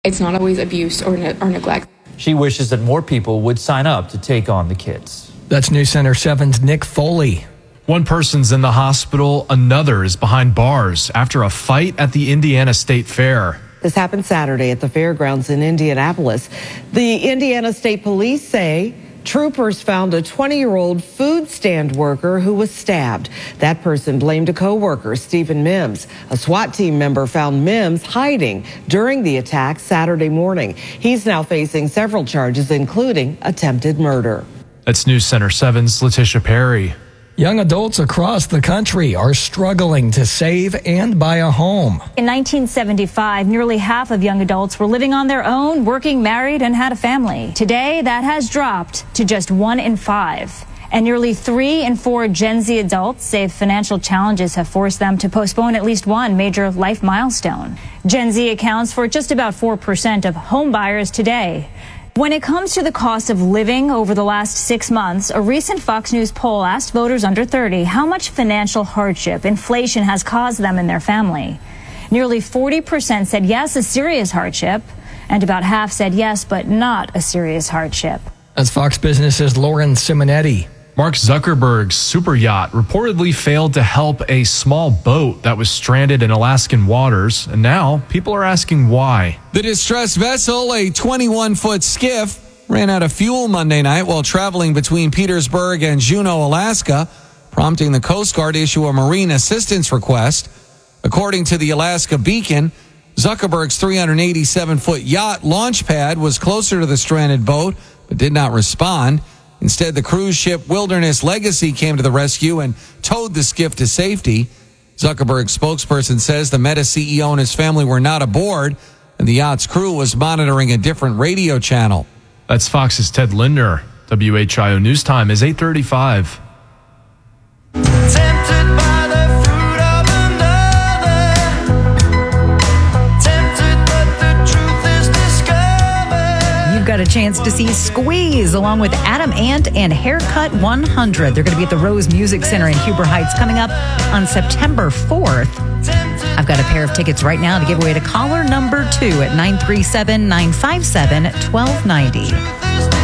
It's not always abuse or neglect. She wishes that more people would sign up to take on the kids. That's News Center 7's Nick Foley. One person's in the hospital, another is behind bars after a fight at the Indiana State Fair. This happened Saturday at the fairgrounds in Indianapolis. The Indiana State Police say troopers found a 20-year-old food stand worker who was stabbed. That person blamed a co-worker, Stephen Mims. A SWAT team member found Mims hiding during the attack Saturday morning. He's now facing several charges, including attempted murder. That's News Center 7's Letitia Perry. Young adults across the country are struggling to save and buy a home. In 1975, nearly half of young adults were living on their own, working, married, and had a family. Today, that has dropped to just 1 in 5. And nearly 3 in 4 Gen Z adults say financial challenges have forced them to postpone at least one major life milestone. Gen Z accounts for just about 4% of home buyers today. When it comes to the cost of living over the last 6 months, a recent Fox News poll asked voters under 30 how much financial hardship inflation has caused them and their family. Nearly 40% said yes, a serious hardship, and about half said yes, but not a serious hardship. That's Fox Business's Lauren Simonetti. Mark Zuckerberg's super yacht reportedly failed to help a small boat that was stranded in Alaskan waters, and now people are asking why. The distressed vessel, a 21-foot skiff, ran out of fuel Monday night while traveling between Petersburg and Juneau, Alaska, prompting the Coast Guard to issue a marine assistance request. According to the Alaska Beacon, Zuckerberg's 387-foot yacht launch pad was closer to the stranded boat, but did not respond. Instead, the cruise ship Wilderness Legacy came to the rescue and towed the skiff to safety. Zuckerberg's spokesperson says the Meta CEO and his family were not aboard, and the yacht's crew was monitoring a different radio channel. That's Fox's Ted Linder. WHIO News Time is 8:35. Got a chance to see Squeeze along with Adam Ant and Haircut 100. They're going to be at the Rose Music Center in Huber Heights coming up on September 4th. I've got a pair of tickets right now to give away to caller number 2 at 937-957-1290.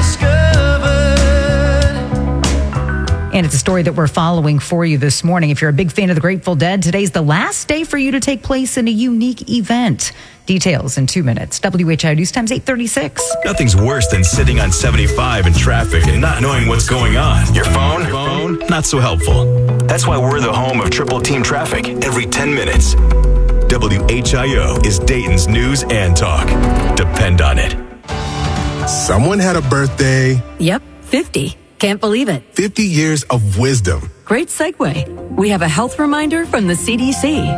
And it's a story that we're following for you this morning. If you're a big fan of the Grateful Dead, today's the last day for you to take place in a unique event. Details in 2 minutes. WHIO News Time's 8:36. Nothing's worse than sitting on 75 in traffic and not knowing what's going on. Your phone, not so helpful. That's why we're the home of Triple Team Traffic every 10 minutes. WHIO is Dayton's news and talk. Depend on it. Someone had a birthday. Yep, 50. Can't believe it. 50 years of wisdom. Great segue. We have a health reminder from the CDC.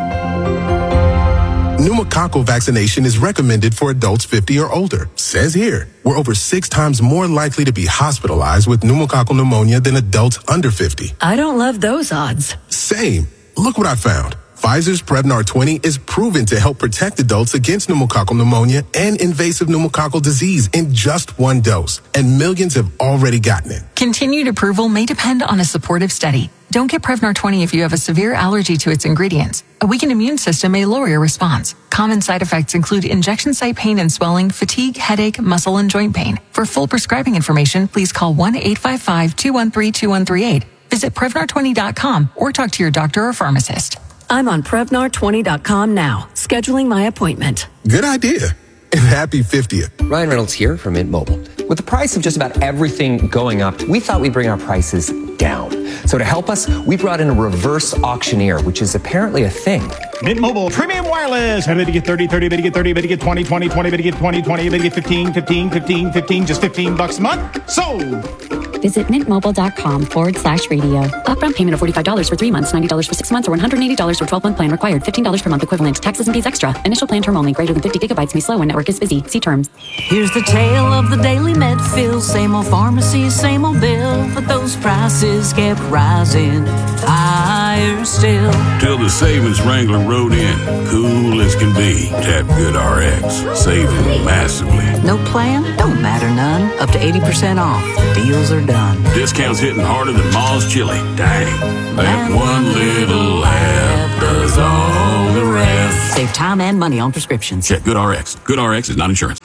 Pneumococcal vaccination is recommended for adults 50 or older. Says here, we're over 6 times more likely to be hospitalized with pneumococcal pneumonia than adults under 50. I don't love those odds. Same. Look what I found. Pfizer's Prevnar 20 is proven to help protect adults against pneumococcal pneumonia and invasive pneumococcal disease in just 1 dose. And millions have already gotten it. Continued approval may depend on a supportive study. Don't get Prevnar 20 if you have a severe allergy to its ingredients. A weakened immune system may lower your response. Common side effects include injection site pain and swelling, fatigue, headache, muscle, and joint pain. For full prescribing information, please call 1-855-213-2138. Visit Prevnar20.com or talk to your doctor or pharmacist. I'm on Prevnar20.com now, scheduling my appointment. Good idea. And happy 50th. Ryan Reynolds here from Mint Mobile. With the price of just about everything going up, we thought we'd bring our prices down. So to help us, we brought in a reverse auctioneer, which is apparently a thing. Mint Mobile Premium Wireless. How did you get 30, 30, better get 30, better get 20, 20, 20, better get 20, 20, better get 15, 15, 15, 15, just $15 a month? Sold! Visit mintmobile.com/radio. Upfront payment of $45 for 3 months, $90 for 6 months, or $180 for 12-month plan required. $15 per month equivalent. Taxes and fees extra. Initial plan term only. Greater than 50 gigabytes may slow when network is busy. See terms. Here's the tale of the daily med fill. Same old pharmacy, same old bill. But those prices kept rising higher still. Till the savings Wrangler rode in. Cool as can be. Tap Good RX. Saving massively. No plan? Don't matter none. Up to 80% off. Deals are done. Discounts hitting harder than Ma's chili. Dang. That one little app does all the rest. Save time and money on prescriptions. Check GoodRx. GoodRx is not insurance.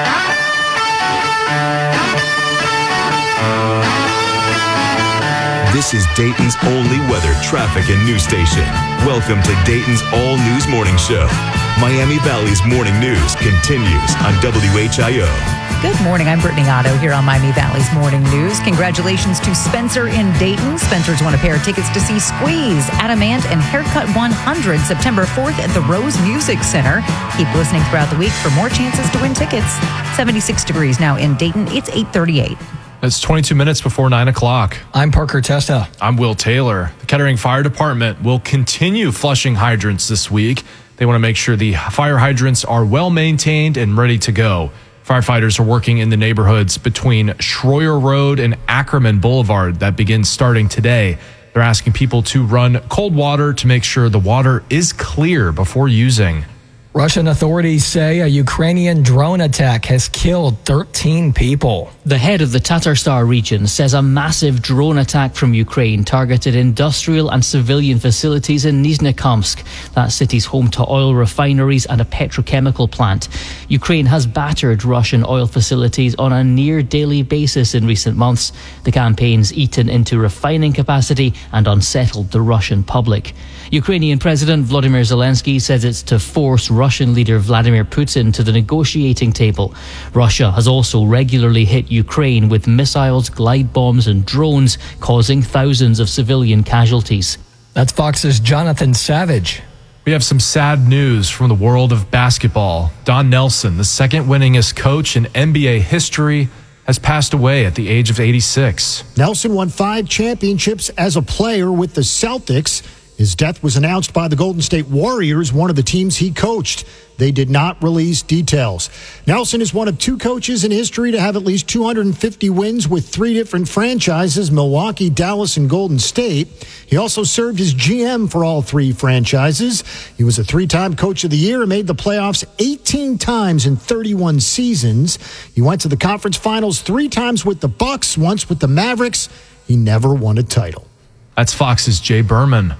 This is Dayton's only weather, traffic, and news station. Welcome to Dayton's All News Morning Show. Miami Valley's morning news continues on WHIO. Good morning. I'm Brittany Otto here on Miami Valley's Morning News. Congratulations to Spencer in Dayton. Spencer's won a pair of tickets to see Squeeze, Adam Ant, and Haircut 100 September 4th at the Rose Music Center. Keep listening throughout the week for more chances to win tickets. 76 degrees now in Dayton. It's 8:38. It's 22 minutes before 9 o'clock. I'm Parker Testa. I'm Will Taylor. The Kettering Fire Department will continue flushing hydrants this week. They want to make sure the fire hydrants are well maintained and ready to go. Firefighters are working in the neighborhoods between Schroyer Road and Ackerman Boulevard. That begins starting today. They're asking people to run cold water to make sure the water is clear before using. Russian authorities say a Ukrainian drone attack has killed 13 people. The head of the Tatarstan region says a massive drone attack from Ukraine targeted industrial and civilian facilities in Nizhnekamsk. That city's home to oil refineries and a petrochemical plant. Ukraine has battered Russian oil facilities on a near daily basis in recent months. The campaign's eaten into refining capacity and unsettled the Russian public. Ukrainian President Volodymyr Zelensky says it's to force Russian leader Vladimir Putin to the negotiating table. Russia has also regularly hit Ukraine with missiles, glide bombs and drones, causing thousands of civilian casualties. That's Fox's Jonathan Savage. We have some sad news from the world of basketball. Don Nelson, the second winningest coach in NBA history, has passed away at the age of 86. Nelson won 5 championships as a player with the Celtics. His death was announced by the Golden State Warriors, one of the teams he coached. They did not release details. Nelson is one of 2 coaches in history to have at least 250 wins with 3 different franchises, Milwaukee, Dallas, and Golden State. He also served as GM for all 3 franchises. He was a 3-time Coach of the Year and made the playoffs 18 times in 31 seasons. He went to the conference finals 3 times with the Bucks, once with the Mavericks. He never won a title. That's Fox's Jay Berman.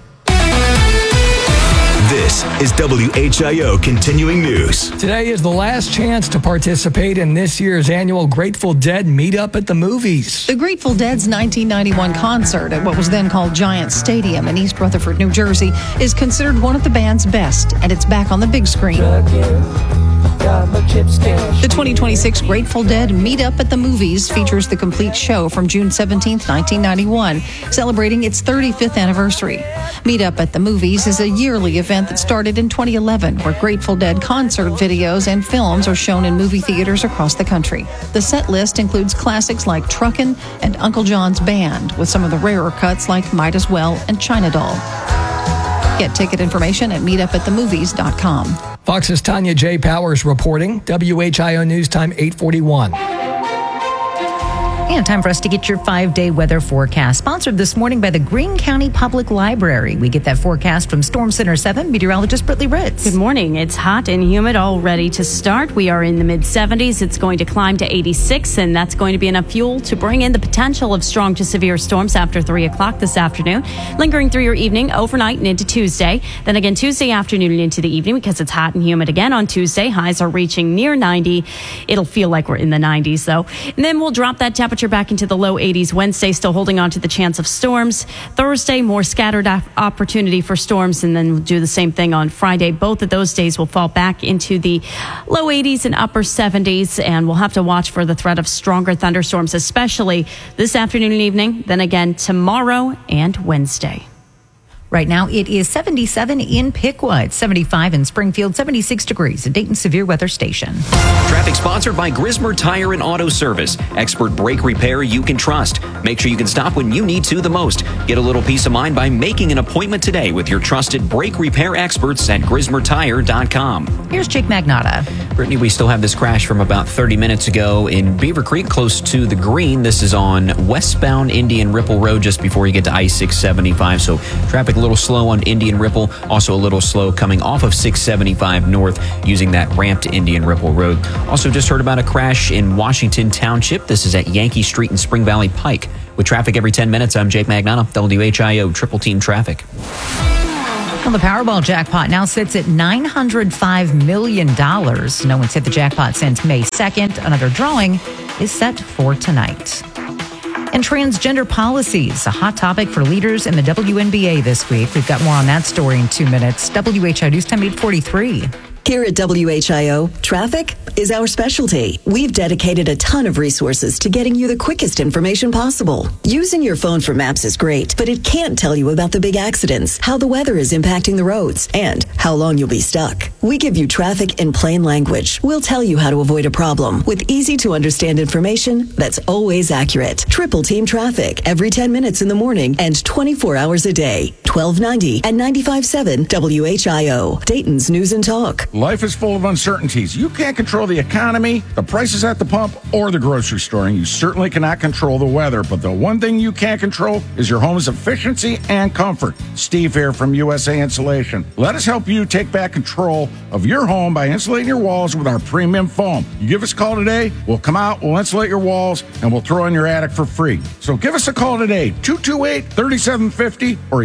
This is WHIO Continuing News. Today is the last chance to participate in this year's annual Grateful Dead meetup at the movies. The Grateful Dead's 1991 concert at what was then called Giant Stadium in East Rutherford, New Jersey, is considered one of the band's best, and it's back on the big screen. The 2026 Grateful Dead Meetup at the Movies features the complete show from June 17, 1991, celebrating its 35th anniversary. Meetup at the Movies is a yearly event that started in 2011, where Grateful Dead concert videos and films are shown in movie theaters across the country. The set list includes classics like Truckin' and Uncle John's Band, with some of the rarer cuts like Might As Well and China Doll. Get ticket information at meetupatthemovies.com. Fox's Tanya J. Powers reporting. WHIO News Time 8:41. And time for us to get your 5-day weather forecast, sponsored this morning by the Greene County Public Library. We get that forecast from Storm Center 7 meteorologist Brittany Ritz. Good morning. It's hot and humid, all ready to start. We are in the mid-70s. It's going to climb to 86, and that's going to be enough fuel to bring in the potential of strong to severe storms after 3 o'clock this afternoon, lingering through your evening, overnight, and into Tuesday. Then again, Tuesday afternoon and into the evening, because it's hot and humid again on Tuesday. Highs are reaching near 90. It'll feel like we're in the 90s, though. And then we'll drop that temperature back into the low 80s. Wednesday, still holding on to the chance of storms. Thursday, more scattered opportunity for storms, and then we'll do the same thing on Friday. Both of those days will fall back into the low 80s and upper 70s, and we'll have to watch for the threat of stronger thunderstorms, especially this afternoon and evening, then again tomorrow and Wednesday. Right now, it is 77 in Piqua, 75 in Springfield, 76 degrees at Dayton Severe Weather Station. Traffic sponsored by Grismer Tire and Auto Service. Expert brake repair you can trust. Make sure you can stop when you need to the most. Get a little peace of mind by making an appointment today with your trusted brake repair experts at GrismerTire.com. Here's Jake Magnotta. Brittany, we still have this crash from about 30 minutes ago in Beaver Creek, close to the Green. This is on westbound Indian Ripple Road just before you get to I-675. So traffic a little slow on Indian Ripple, also a little slow coming off of 675 north using that ramp to Indian Ripple Road. Also just heard about a crash in Washington Township. This is at Yankee Street and Spring Valley Pike. With traffic every 10 minutes, I'm Jake Magnotta, WHIO Triple Team Traffic. Well, the Powerball jackpot now sits at $905 million. No one's hit the jackpot since May 2nd. Another drawing is set for tonight. And transgender policies, a hot topic for leaders in the WNBA this week. We've got more on that story in 2 minutes. WHI News Time 843. Here at WHIO, traffic is our specialty. We've dedicated a ton of resources to getting you the quickest information possible. Using your phone for maps is great, but it can't tell you about the big accidents, how the weather is impacting the roads, and how long you'll be stuck. We give you traffic in plain language. We'll tell you how to avoid a problem with easy-to-understand information that's always accurate. Triple Team Traffic every 10 minutes in the morning and 24 hours a day. 1290 and 95.7 WHIO, Dayton's News and Talk. Life is full of uncertainties. You can't control the economy, the prices at the pump, or the grocery store, and you certainly cannot control the weather. But the one thing you can control is your home's efficiency and comfort. Steve here from USA Insulation. Let us help you take back control of your home by insulating your walls with our premium foam. You give us a call today, we'll come out, we'll insulate your walls, and we'll throw in your attic for free. So give us a call today, 228-3750 or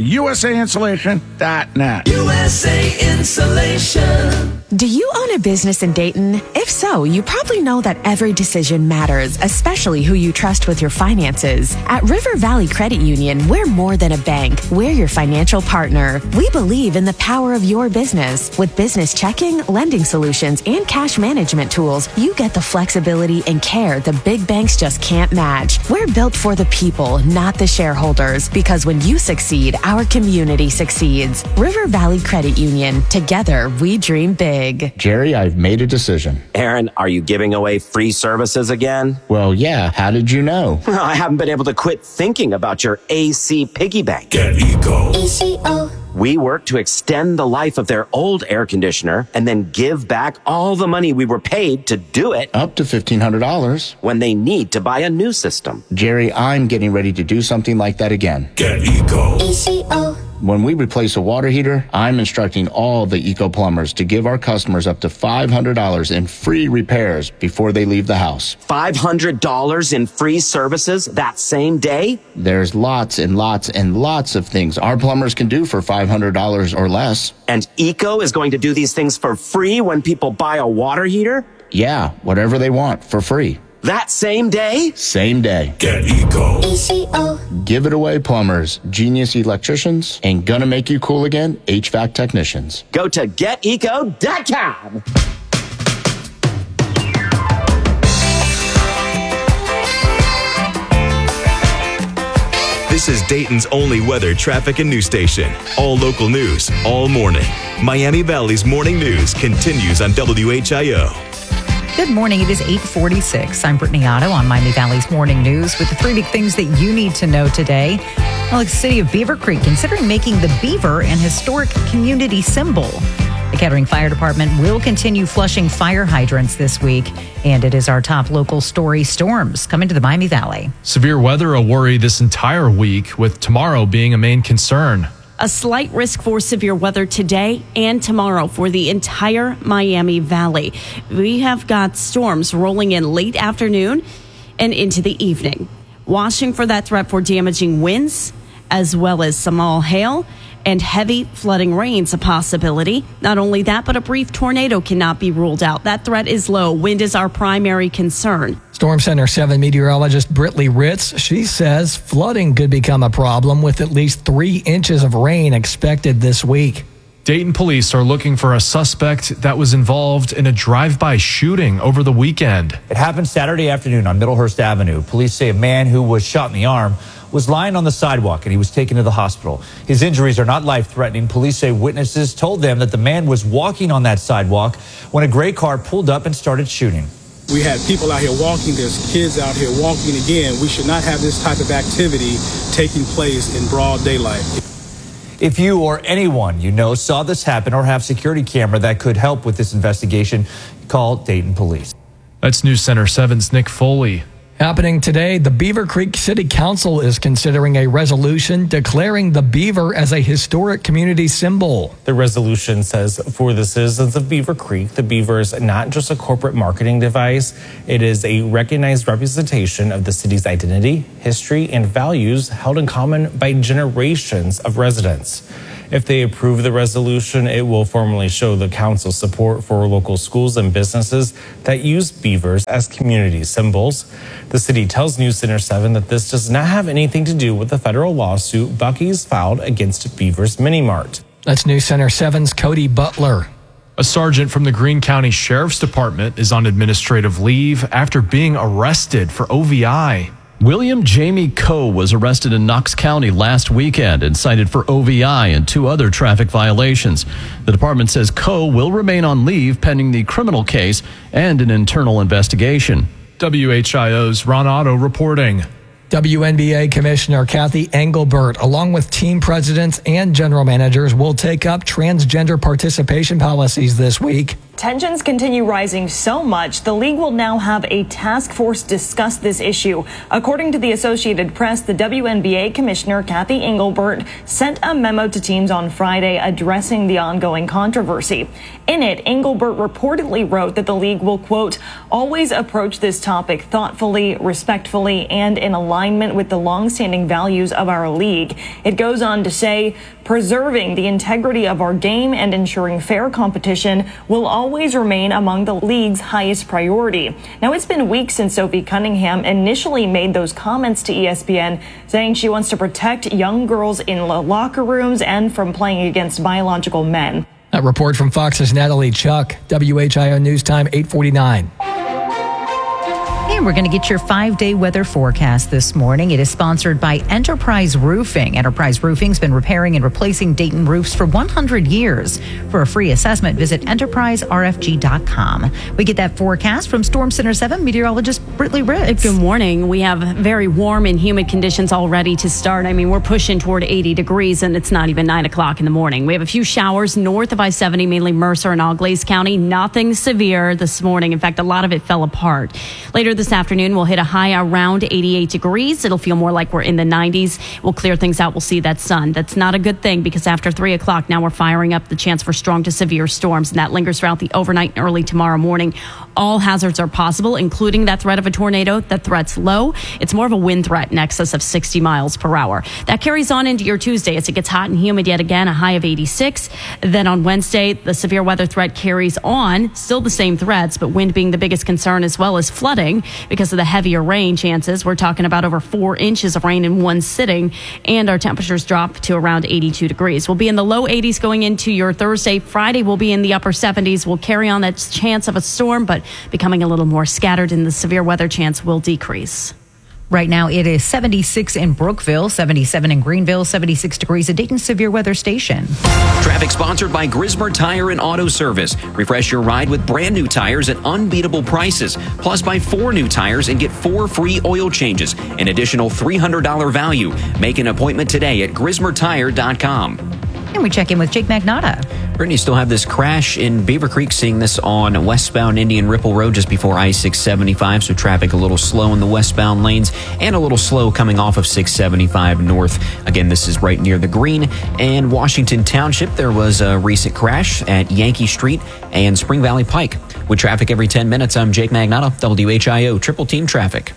USAinsulation.net. USA Insulation. Do you own a business in Dayton? If so, you probably know that every decision matters, especially who you trust with your finances. At River Valley Credit Union, we're more than a bank. We're your financial partner. We believe in the power of your business. With business checking, lending solutions, and cash management tools, you get the flexibility and care the big banks just can't match. We're built for the people, not the shareholders, because when you succeed, our community succeeds. River Valley Credit Union. Together, we dream big. Jerry, I've made a decision. Aaron, are you giving away free services again? Well, yeah. How did you know? Well, I haven't been able to quit thinking about your AC piggy bank. Get Eco. ECO. We work to extend the life of their old air conditioner and then give back all the money we were paid to do it. Up to $1,500. When they need to buy a new system. Jerry, I'm getting ready to do something like that again. Get Eco. ECO. When we replace a water heater, I'm instructing all the Eco plumbers to give our customers up to $500 in free repairs before they leave the house. $500 in free services that same day? There's lots and lots and lots of things our plumbers can do for $500 or less. And Eco is going to do these things for free when people buy a water heater? Yeah, whatever they want for free. That same day? Same day. Get Eco. ECO. Give it away, plumbers, genius electricians, and gonna make you cool again, HVAC technicians. Go to geteco.com. This is Dayton's only weather, traffic, and news station. All local news, all morning. Miami Valley's morning news continues on WHIO. Good morning. It is 8:46. I'm Brittany Otto on Miami Valley's Morning News with the three big things that you need to know today. Well, the city of Beaver Creek considering making the beaver an historic community symbol. The Kettering Fire Department will continue flushing fire hydrants this week, and it is our top local story. Storms coming to the Miami Valley. Severe weather a worry this entire week, with tomorrow being a main concern. A slight risk for severe weather today and tomorrow for the entire Miami Valley. We have got storms rolling in late afternoon and into the evening. Watching for that threat for damaging winds, as well as small hail and heavy flooding rains a possibility. Not only that, but a brief tornado cannot be ruled out. That threat is low. Wind is our primary concern. Storm Center 7 meteorologist Britley Ritz, she says flooding could become a problem with at least 3 inches of rain expected this week. Dayton police are looking for a suspect that was involved in a drive-by shooting over the weekend. It happened Saturday afternoon on Middlehurst Avenue. Police say a man who was shot in the arm was lying on the sidewalk and he was taken to the hospital. His injuries are not life-threatening. Police say witnesses told them that the man was walking on that sidewalk when a gray car pulled up and started shooting. We had people out here walking. There's kids out here walking again. We should not have this type of activity taking place in broad daylight. If you or anyone you know saw this happen or have security camera that could help with this investigation, call Dayton Police. That's News Center 7's Nick Foley. Happening today, the Beaver Creek City Council is considering a resolution declaring the beaver as a historic community symbol. The resolution says for the citizens of Beaver Creek, the beaver is not just a corporate marketing device. It is a recognized representation of the city's identity, history, and values held in common by generations of residents. If they approve the resolution, it will formally show the council's support for local schools and businesses that use beavers as community symbols. The city tells News Center 7 that this does not have anything to do with the federal lawsuit Buc-ee's filed against Beavers Mini Mart. That's News Center 7's Cody Butler. A sergeant from the Greene County Sheriff's Department is on administrative leave after being arrested for OVI. William Jamie Coe was arrested in Knox County last weekend and cited for OVI and 2 other traffic violations. The department says Coe will remain on leave pending the criminal case and an internal investigation. WHIO's Ron Otto reporting. WNBA Commissioner Kathy Engelbert, along with team presidents and general managers, will take up transgender participation policies this week. Tensions continue rising so much, the league will now have a task force discuss this issue. According to the Associated Press, the WNBA Commissioner Kathy Engelbert sent a memo to teams on Friday addressing the ongoing controversy. In it, Engelbert reportedly wrote that the league will, quote, always approach this topic thoughtfully, respectfully, and in alignment with the longstanding values of our league. It goes on to say, preserving the integrity of our game and ensuring fair competition will always remain among the league's highest priority. Now, it's been weeks since Sophie Cunningham initially made those comments to ESPN, saying she wants to protect young girls in locker rooms and from playing against biological men. That report from Fox's Natalie Chuck, WHIO News Time 8:49. And we're going to get your 5-day weather forecast this morning. It is sponsored by Enterprise Roofing. Enterprise Roofing's been repairing and replacing Dayton roofs for 100 years. For a free assessment, visit enterpriserfg.com. We get that forecast from Storm Center 7 meteorologist Brittany Ritz. Good morning. We have very warm and humid conditions already to start. I mean, we're pushing toward 80 degrees, and it's not even 9 o'clock in the morning. We have a few showers north of I-70, mainly Mercer and Auglaize County. Nothing severe this morning. In fact, a lot of it fell apart. Later this afternoon, we'll hit a high around 88 degrees. It'll feel more like we're in the 90s. We'll clear things out. We'll see that sun. That's not a good thing because after 3 o'clock, now we're firing up the chance for strong to severe storms, and that lingers throughout the overnight and early tomorrow morning. All hazards are possible, including that threat of a tornado. That threat's low. It's more of a wind threat in excess of 60 miles per hour. That carries on into your Tuesday as it gets hot and humid yet again, a high of 86. Then on Wednesday, the severe weather threat carries on. Still the same threats, but wind being the biggest concern as well as flooding because of the heavier rain chances. We're talking about over 4 inches of rain in one sitting, and our temperatures drop to around 82 degrees. We'll be in the low 80s going into your Thursday. Friday, we'll be in the upper 70s. We'll carry on that chance of a storm, but becoming a little more scattered, and the severe weather chance will decrease. Right now, it is 76 in Brookville, 77 in Greenville, 76 degrees at Dayton Severe Weather Station. Traffic sponsored by Grismer Tire and Auto Service. Refresh your ride with brand new tires at unbeatable prices. Plus, buy 4 new tires and get 4 free oil changes. An additional $300 value. Make an appointment today at GrismerTire.com. And we check in with Jake Magnotta. Brittany, still have this crash in Beaver Creek, seeing this on westbound Indian Ripple Road just before I-675, so traffic a little slow in the westbound lanes and a little slow coming off of 675 north. Again, this is right near the Green and Washington Township. There was a recent crash at Yankee Street and Spring Valley Pike. With traffic every 10 minutes, I'm Jake Magnotta, WHIO Triple Team Traffic.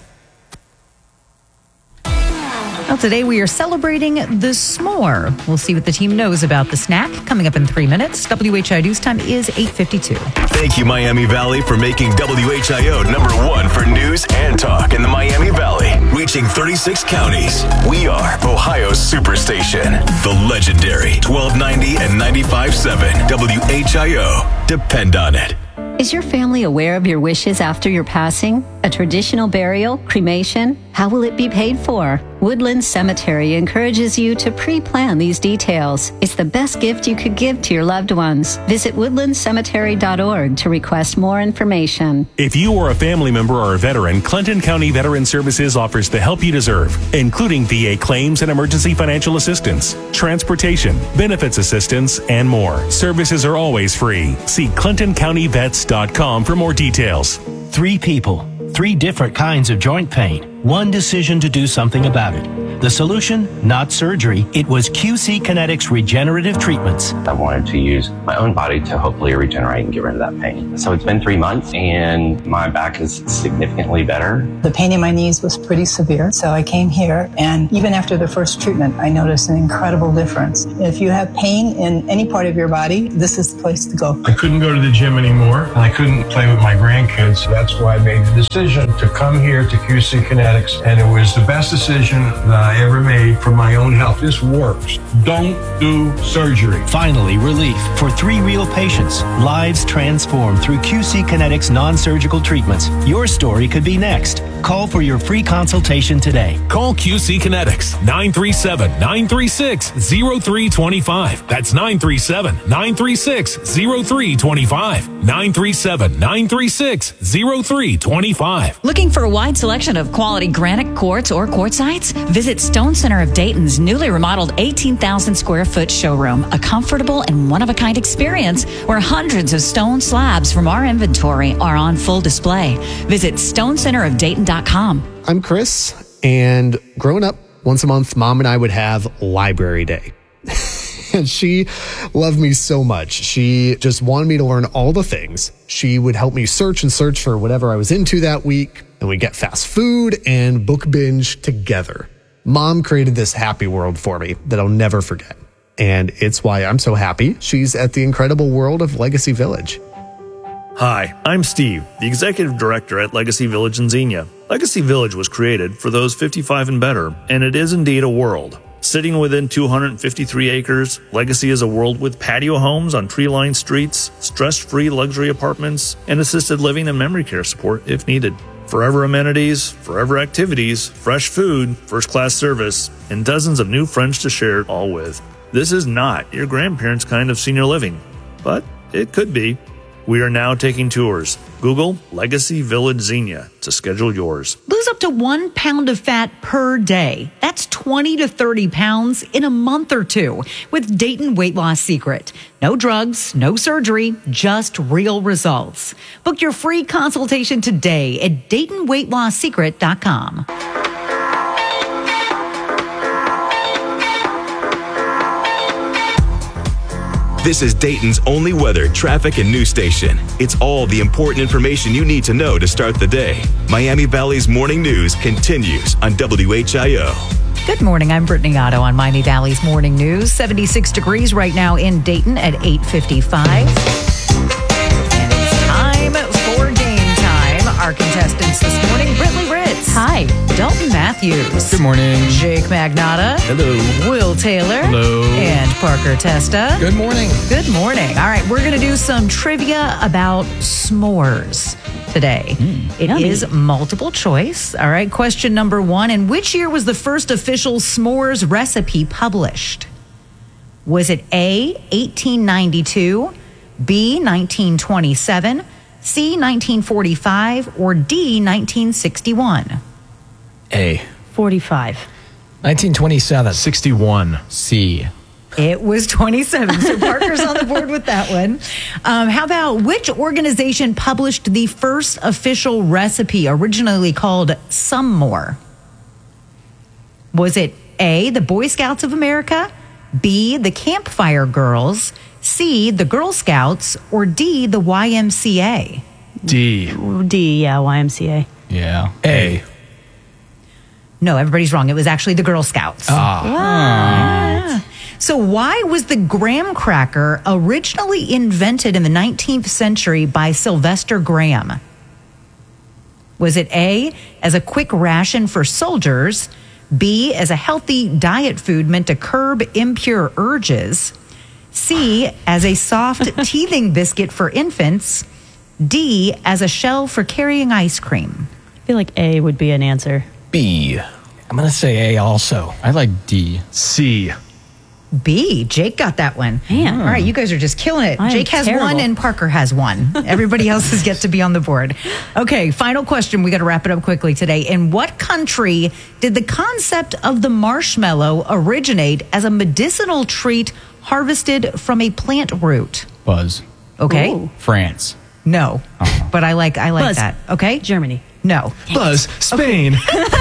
Well, today we are celebrating the s'more. We'll see what the team knows about the snack coming up in 3 minutes. WHIO News Time is 8:52. Thank you, Miami Valley, for making WHIO #1 for news and talk in the Miami Valley. Reaching 36 counties. We are Ohio's Superstation. The legendary 1290 and 95.7 WHIO. Depend on it. Is your family aware of your wishes after your passing? A traditional burial, cremation? How will it be paid for? Woodland Cemetery encourages you to pre-plan these details. It's the best gift you could give to your loved ones. Visit woodlandcemetery.org to request more information. If you or a family member or a veteran, Clinton County Veteran Services offers the help you deserve, including VA claims and emergency financial assistance, transportation, benefits assistance, and more. Services are always free. See ClintonCountyVets.com for more details. 3 people, 3 different kinds of joint pain, 1 decision to do something about it. The solution? Not surgery. It was QC Kinetics regenerative treatments. I wanted to use my own body to hopefully regenerate and get rid of that pain. So it's been 3 months and my back is significantly better. The pain in my knees was pretty severe, so I came here, and even after the first treatment, I noticed an incredible difference. If you have pain in any part of your body, this is the place to go. I couldn't go to the gym anymore, and I couldn't play with my grandkids. That's why I made the decision to come here to QC Kinetics, and it was the best decision that I ever made for my own health. This works. Don't do surgery. Finally, relief for 3 real patients. Lives transformed through QC Kinetics non-surgical treatments. Your story could be next. Call for your free consultation today. Call QC Kinetics 937-936-0325. That's 937-936-0325. 937-936-0325. Looking for a wide selection of quality granite, quartz, or quartzites? Visit Stone Center of Dayton's newly remodeled 18,000 square foot showroom, a comfortable and one-of-a-kind experience where hundreds of stone slabs from our inventory are on full display. Visit stonecenterofdayton.com. I'm Chris, and growing up, once a month, Mom and I would have library day. And she loved me so much. She just wanted me to learn all the things. She would help me search for whatever I was into that week, and we'd get fast food and book binge together. Mom created this happy world for me that I'll never forget. And it's why I'm so happy she's at the incredible world of Legacy Village. Hi, I'm Steve, the Executive Director at Legacy Village in Xenia. Legacy Village was created for those 55 and better, and it is indeed a world. Sitting within 253 acres, Legacy is a world with patio homes on tree-lined streets, stress-free luxury apartments, and assisted living and memory care support if needed. Forever amenities, forever activities, fresh food, first-class service, and dozens of new friends to share it all with. This is not your grandparents' kind of senior living, but it could be. We are now taking tours. Google Legacy Village Xenia to schedule yours. Lose up to 1 pound of fat per day. That's 20 to 30 pounds in a month or two with Dayton Weight Loss Secret. No drugs, no surgery, just real results. Book your free consultation today at DaytonWeightLossSecret.com. This is Dayton's only weather, traffic, and news station. It's all the important information you need to know to start the day. Miami Valley's morning news continues on WHIO. Good morning. I'm Brittany Otto on Miami Valley's morning news. 76 degrees right now in Dayton at 8:55. And it's time for game time. Our contestants this morning, Brittany Ritz. Hi. Dalton Matthews. Good morning. Jake Magnotta. Hello. Will Taylor. Hello. And Parker Testa. Good morning. Good morning. All right, we're going to do some trivia about s'mores today. It is multiple choice. All right, question number 1. In which year was the first official s'mores recipe published? Was it A, 1892, B, 1927, C, 1945, or D, 1961? A. 45. 1927. 61. C. It was 27. So Parker's on the board with that one. How about which organization published the first official recipe, originally called Some More? Was it A, the Boy Scouts of America, B, the Campfire Girls, C, the Girl Scouts, or D, the YMCA? D. D, yeah, YMCA. Yeah. A. No, everybody's wrong. It was actually the Girl Scouts. So why was the graham cracker originally invented in the 19th century by Sylvester Graham? Was it A, as a quick ration for soldiers, B, as a healthy diet food meant to curb impure urges, C, as a soft teething biscuit for infants, D, as a shell for carrying ice cream? I feel like A would be an answer. B. I'm going to say A also. I like D. C. B. Jake got that one. Man. All right, you guys are just killing it. I am Jake has terrible. one and Parker has one. Everybody else has yet to be on the board. Okay, final question. We got to wrap it up quickly today. In what country did the concept of the marshmallow originate as a medicinal treat harvested from a plant root? Buzz. Okay. Ooh. France. No, but I like Buzz. that. Okay. Germany. No. Buzz, Spain.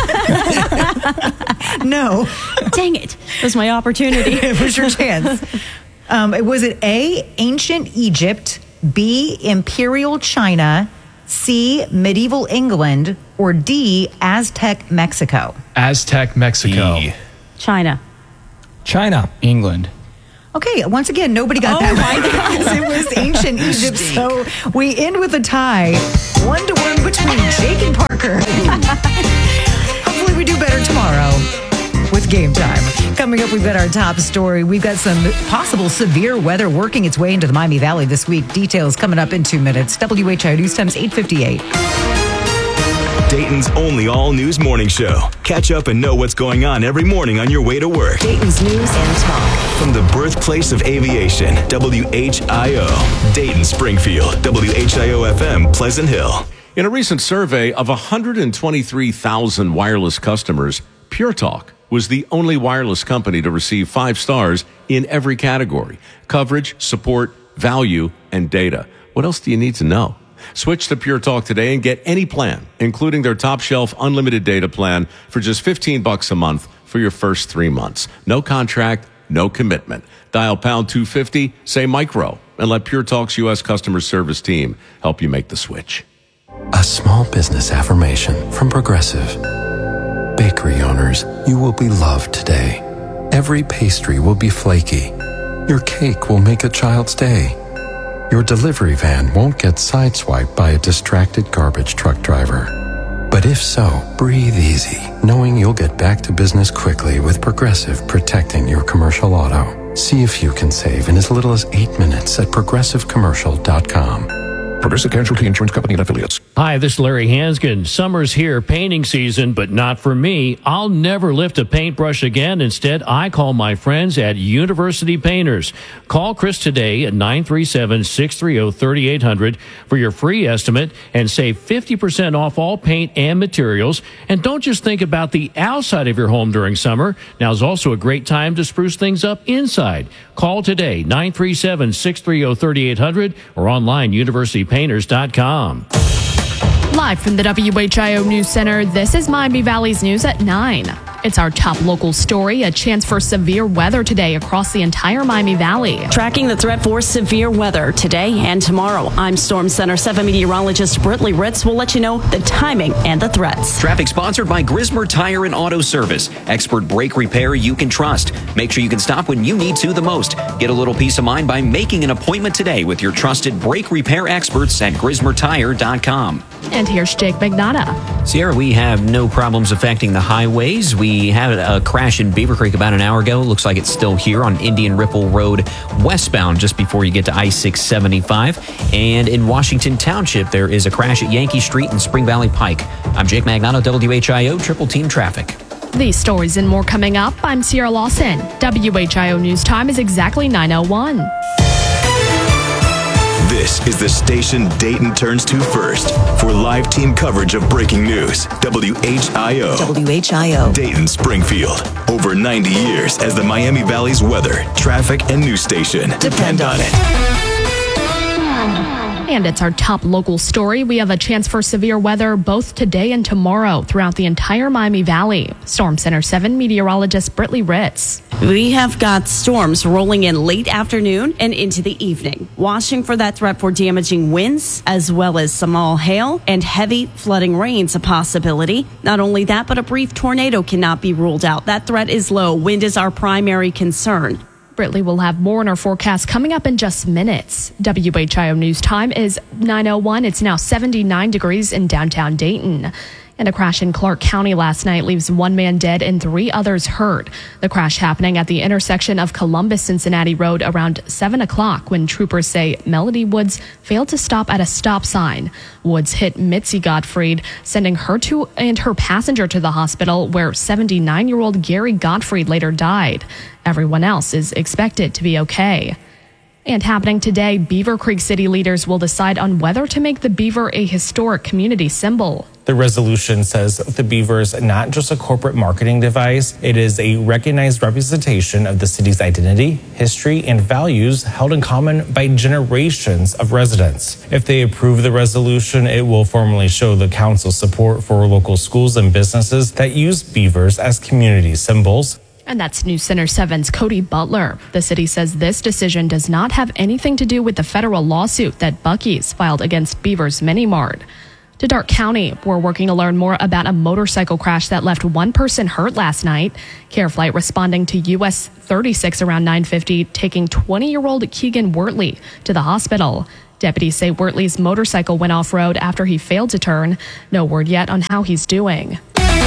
No. Dang it. That was my opportunity. It was your chance. Was it A, ancient Egypt, B, imperial China, C, medieval England, or D, Aztec Mexico? Aztec Mexico. China. China. England. Okay, once again, nobody got that right because it was ancient Egypt. So we end with a tie, 1-1 between Jake and Parker. Hopefully we do better tomorrow with Game Time. Coming up, we've got our top story. We've got some possible severe weather working its way into the Miami Valley this week. Details coming up in 2 minutes. WHIO News Time's 8:58. Dayton's only all-news morning show. Catch up and know what's going on every morning on your way to work. Dayton's News and Talk. From the birthplace of aviation, WHIO. Dayton, Springfield, WHIO-FM, Pleasant Hill. In a recent survey of 123,000 wireless customers, Pure Talk was the only wireless company to receive 5 stars in every category: coverage, support, value, and data. What else do you need to know? Switch to Pure Talk today and get any plan, including their top shelf unlimited data plan for just $15 a month for your first 3 months. No contract, no commitment. Dial pound 250, say micro, and let Pure Talk's U.S. customer service team help you make the switch. A small business affirmation from Progressive. Bakery owners, you will be loved today. Every pastry will be flaky. Your cake will make a child's day. Your delivery van won't get sideswiped by a distracted garbage truck driver. But if so, breathe easy, knowing you'll get back to business quickly with Progressive protecting your commercial auto. See if you can save in as little as 8 minutes at progressivecommercial.com. Progressive Casualty Insurance Company and Affiliates. Hi, this is Larry Hanskin. Summer's here, painting season, but not for me. I'll never lift a paintbrush again. Instead, I call my friends at University Painters. Call Chris today at 937-630-3800 for your free estimate and save 50% off all paint and materials. And don't just think about the outside of your home during summer. Now's also a great time to spruce things up inside. Call today, 937-630-3800 or online, universitypainters.com. Live from the WHIO News Center, this is Miami Valley's News at 9. It's our top local story, a chance for severe weather today across the entire Miami Valley. Tracking the threat for severe weather today and tomorrow. I'm Storm Center 7 meteorologist Britley Ritz. Will let you know the timing and the threats. Traffic sponsored by Grismer Tire and Auto Service. Expert brake repair you can trust. Make sure you can stop when you need to the most. Get a little peace of mind by making an appointment today with your trusted brake repair experts at GrismerTire.com. And here's Jake Magnata. Sierra, we have no problems affecting the highways. We had a crash in Beaver Creek about an hour ago. Looks like it's still here on Indian Ripple Road westbound just before you get to I-675. And in Washington Township, there is a crash at Yankee Street and Spring Valley Pike. I'm Jake Magnata, WHIO Triple Team Traffic. These stories and more coming up. I'm Sierra Lawson. WHIO News Time is exactly 9:01. This is the station Dayton turns to first for live team coverage of breaking news. WHIO. WHIO. Dayton, Springfield. Over 90 years as the Miami Valley's weather, traffic, and news station. Depend on it. And it's our top local story. We have a chance for severe weather both today and tomorrow throughout the entire Miami Valley. Storm Center 7 meteorologist Britley Ritz. We have got storms rolling in late afternoon and into the evening. Watching for that threat for damaging winds, as well as small hail and heavy flooding rains a possibility. Not only that, but a brief tornado cannot be ruled out. That threat is low. Wind is our primary concern. Britley will have more in our forecast coming up in just minutes. WHIO News Time is 9:01. It's now 79 degrees in downtown Dayton. And a crash in Clark County last night leaves 1 man dead and 3 others hurt. The crash happening at the intersection of Columbus-Cincinnati Road around 7 o'clock when troopers say Melody Woods failed to stop at a stop sign. Woods hit Mitzi Gottfried, sending her and her passenger to the hospital where 79-year-old Gary Gottfried later died. Everyone else is expected to be okay. And happening today, Beaver Creek city leaders will decide on whether to make the beaver a historic community symbol. The resolution says the Beaver is not just a corporate marketing device, it is a recognized representation of the city's identity, history, and values held in common by generations of residents. If they approve the resolution, it will formally show the council's support for local schools and businesses that use beavers as community symbols. And that's News Center 7's Cody Butler. The city says this decision does not have anything to do with the federal lawsuit that Buc-ee's filed against Beaver's Mini Mart. To Darke County, we're working to learn more about a motorcycle crash that left one person hurt last night. Care Flight responding to US 36 around 9:50, taking 20-year-old Keegan Wortley to the hospital. Deputies say Wortley's motorcycle went off-road after he failed to turn. No word yet on how he's doing.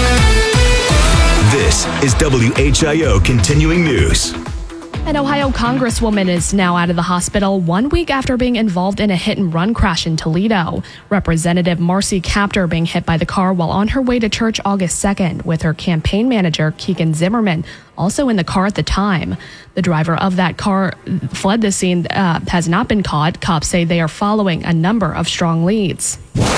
This is WHIO Continuing News. An Ohio congresswoman is now out of the hospital 1 week after being involved in a hit-and-run crash in Toledo. Representative Marcy Kaptur being hit by the car while on her way to church August 2nd with her campaign manager, Keegan Zimmerman, also in the car at the time. The driver of that car fled the scene, has not been caught. Cops say they are following a number of strong leads.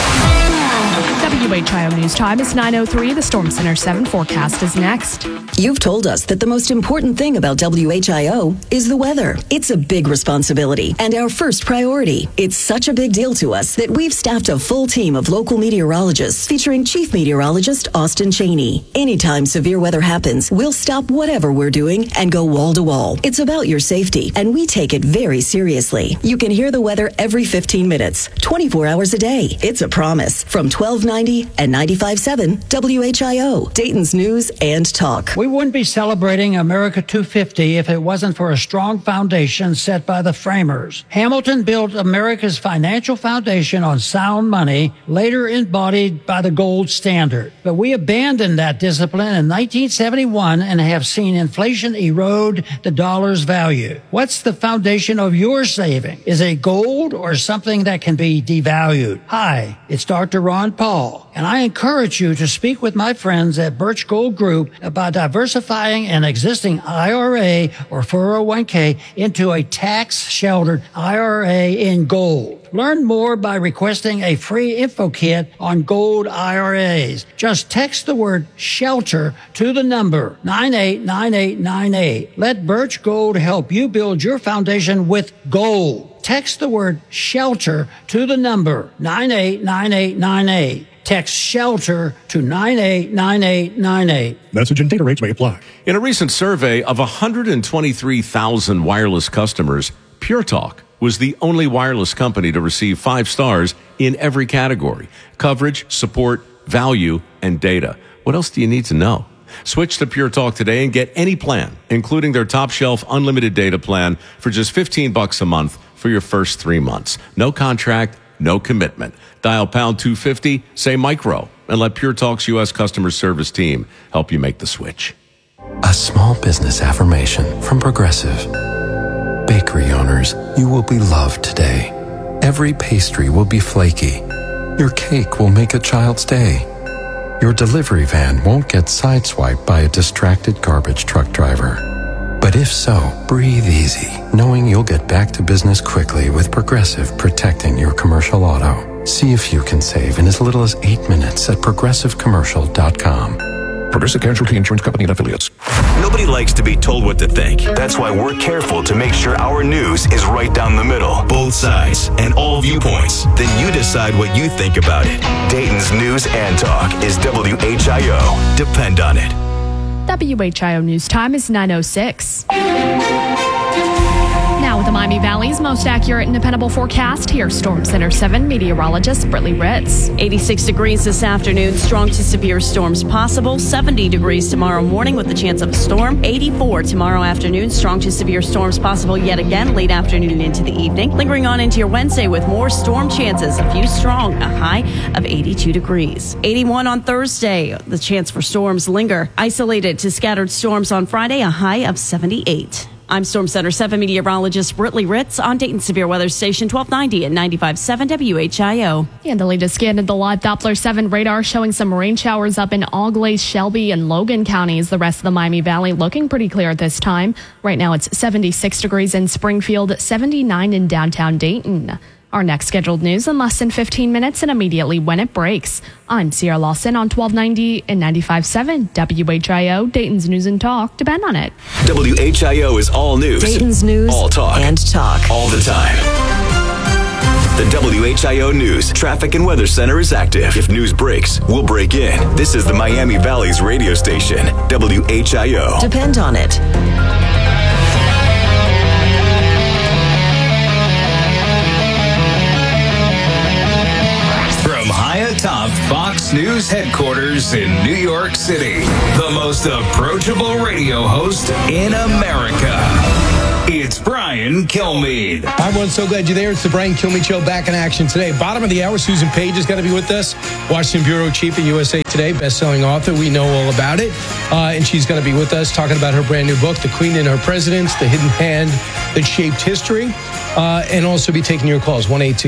WHIO News Time is 9:03. The Storm Center 7 forecast is next. You've told us that the most important thing about WHIO is the weather. It's a big responsibility and our first priority. It's such a big deal to us that we've staffed a full team of local meteorologists featuring Chief Meteorologist Austin Cheney. Anytime severe weather happens, we'll stop whatever we're doing and go wall to wall. It's about your safety, and we take it very seriously. You can hear the weather every 15 minutes, 24 hours a day. It's a promise. From 1290 and 95.7 WHIO, Dayton's News and Talk. We wouldn't be celebrating America 250 if it wasn't for a strong foundation set by the framers. Hamilton built America's financial foundation on sound money, later embodied by the gold standard. But we abandoned that discipline in 1971 and have seen inflation erode the dollar's value. What's the foundation of your saving? Is it gold or something that can be devalued? Hi, it's Dr. Ron Paul, and I encourage you to speak with my friends at Birch Gold Group about diversifying an existing IRA or 401k into a tax-sheltered IRA in gold. Learn more by requesting a free info kit on gold IRAs. Just text the word SHELTER to the number 989898. Let Birch Gold help you build your foundation with gold. Text the word SHELTER to the number 989898. Text SHELTER to 989898. Message and data rates may apply. In a recent survey of 123,000 wireless customers, Pure Talk was the only wireless company to receive 5 stars in every category: coverage, support, value, and data. What else do you need to know? Switch to Pure Talk today and get any plan, including their top shelf unlimited data plan for just $15 a month for your first 3 months. No contract, no commitment. Dial pound 250, say micro, and let Pure Talk's U.S. customer service team help you make the switch. A small business affirmation from Progressive. Bakery owners, you will be loved today. Every pastry will be flaky. Your cake will make a child's day. Your delivery van won't get sideswiped by a distracted garbage truck driver. But if so, breathe easy, knowing you'll get back to business quickly with Progressive protecting your commercial auto. See if you can save in as little as 8 minutes at progressivecommercial.com. Progressive Casualty Insurance Company and Affiliates. Nobody likes to be told what to think. That's why we're careful to make sure our news is right down the middle, both sides, and all viewpoints. Then you decide what you think about it. Dayton's News and Talk is WHIO. Depend on it. WHIO News Time is 9:06. Now with the Miami Valley's most accurate and dependable forecast, here's Storm Center 7 meteorologist Brittany Ritz. 86 degrees this afternoon, strong to severe storms possible. 70 degrees tomorrow morning with the chance of a storm. 84 tomorrow afternoon, strong to severe storms possible yet again late afternoon into the evening. Lingering on into your Wednesday with more storm chances, a few strong, a high of 82 degrees. 81 on Thursday, the chance for storms linger. Isolated to scattered storms on Friday, a high of 78. I'm Storm Center 7 meteorologist Brittany Ritz on Dayton Severe Weather Station 1290 and 95.7 WHIO. And the latest scan of the live Doppler 7 radar showing some rain showers up in Auglaize, Shelby, and Logan counties. The rest of the Miami Valley looking pretty clear at this time. Right now it's 76 degrees in Springfield, 79 in downtown Dayton. Our next scheduled news in less than 15 minutes and immediately when it breaks. I'm Sierra Lawson on 1290 and 95.7 WHIO, Dayton's News and Talk. Depend on it. WHIO is all news. Dayton's News all talk. And talk. All the time. The WHIO News Traffic and Weather Center is active. If news breaks, we'll break in. This is the Miami Valley's radio station, WHIO. Depend on it. From high atop Fox News headquarters in New York City, the most approachable radio host in America. It's Brian Kilmeade. Hi, everyone. So glad you're there. It's the Brian Kilmeade Show back in action today. Bottom of the hour, Susan Page is going to be with us. Washington Bureau Chief at USA Today, best-selling author. We know all about it. And she's going to be with us talking about her brand new book, The Queen and Her Presidents, The Hidden Hand That Shaped History. And also be taking your calls,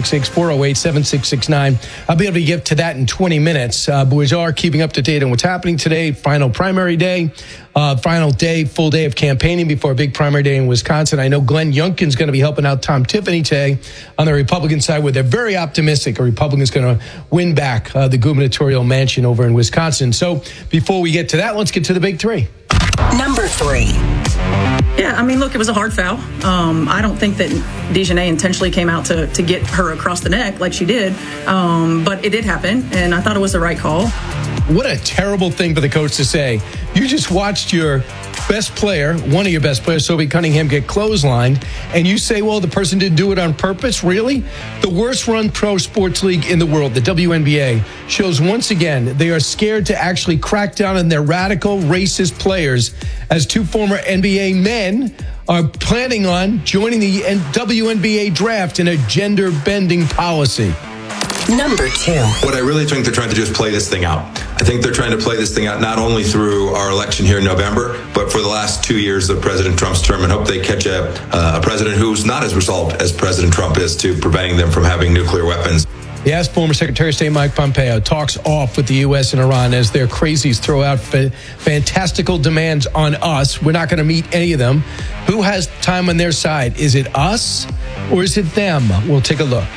1-866-408-7669. I'll be able to get to that in 20 minutes. But we are keeping up to date on what's happening today. Final primary day, final day, full day of campaigning before a big primary day in Wisconsin. I know Glenn Youngkin's going to be helping out Tom Tiffany today on the Republican side, where they're very optimistic a Republican is going to win back the gubernatorial mansion over in Wisconsin. So before we get to that, let's get to the big three. Number 3. Yeah, I mean, look, it was a hard foul. I don't think that DeJohnette intentionally came out to get her across the neck like she did, but it did happen, and I thought it was the right call. What a terrible thing for the coach to say. You just watched your best player, one of your best players, Sophie Cunningham, get clotheslined, and you say, well, the person didn't do it on purpose? Really? The worst run pro sports league in the world, the WNBA, shows once again they are scared to actually crack down on their radical, racist players, as 2 former NBA men are planning on joining the WNBA draft in a gender-bending policy. Number 2. What I really think they're trying to do is play this thing out. I think they're trying to play this thing out not only through our election here in November, but for the last 2 years of President Trump's term, and hope they catch a president who's not as resolved as President Trump is to preventing them from having nuclear weapons. Yes, former Secretary of State Mike Pompeo talks off with the U.S. and Iran as their crazies throw out fantastical demands on us. We're not going to meet any of them. Who has time on their side? Is it us or is it them? We'll take a look.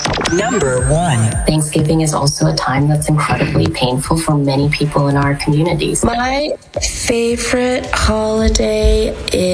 Number 1. Thanksgiving is also a time that's incredibly painful for many people in our communities. My favorite holiday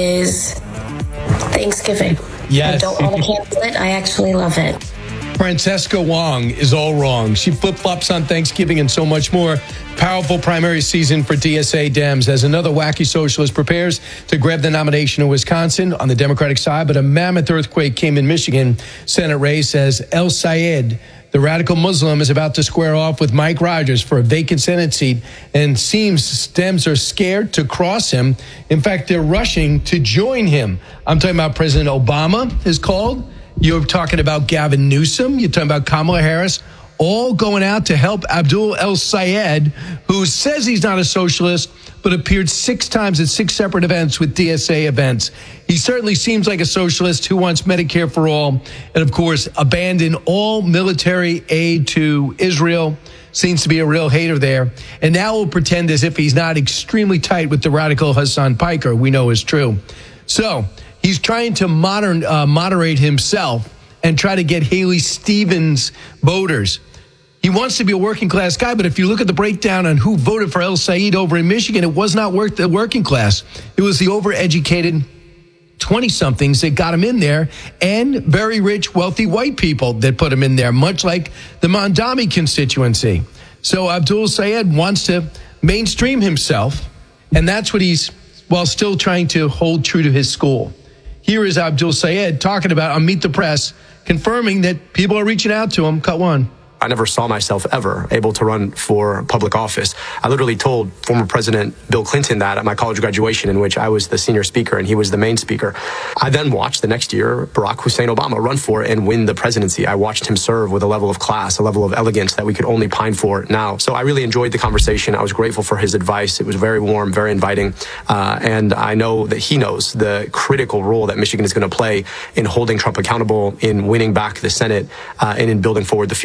is Thanksgiving. Yes. I don't want to cancel it. I actually love it. Francesca Wong is all wrong. She flip-flops on Thanksgiving and so much more. Powerful primary season for DSA Dems as another wacky socialist prepares to grab the nomination in Wisconsin on the Democratic side. But a mammoth earthquake came in Michigan Senate race as El Sayed, the radical Muslim, is about to square off with Mike Rogers for a vacant Senate seat, and seems Dems are scared to cross him. In fact, they're rushing to join him. I'm talking about President Obama is called. You're talking about Gavin Newsom. You're talking about Kamala Harris, all going out to help Abdul El Sayed, who says he's not a socialist, but appeared 6 times at 6 separate events with DSA events. He certainly seems like a socialist who wants Medicare for all, and of course, abandon all military aid to Israel. Seems to be a real hater there. And now will pretend as if he's not extremely tight with the radical Hassan Piker, we know is true. So he's trying to moderate himself and try to get Haley Stevens voters. He wants to be a working class guy, but if you look at the breakdown on who voted for El Sayed over in Michigan, it was not the working class. It was the overeducated 20-somethings that got him in there, and very rich, wealthy white people that put him in there, much like the Mondami constituency. So Abdul Sayed wants to mainstream himself, and that's what he's, while still trying to hold true to his school. Here is Abdul Sayed talking about on Meet the Press, confirming that people are reaching out to him. Cut 1. I never saw myself ever able to run for public office. I literally told former President Bill Clinton that at my college graduation, in which I was the senior speaker and he was the main speaker. I then watched the next year Barack Hussein Obama run for and win the presidency. I watched him serve with a level of class, a level of elegance that we could only pine for now. So I really enjoyed the conversation. I was grateful for his advice. It was very warm, very inviting. And I know that he knows the critical role that Michigan is going to play in holding Trump accountable, in winning back the Senate, and in building forward the future that we need.